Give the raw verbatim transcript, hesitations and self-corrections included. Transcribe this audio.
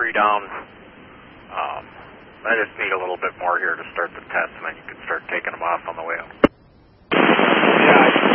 three down. Um, I just need a little bit more here to start the test, and then you can start taking them off on the way up. Yeah,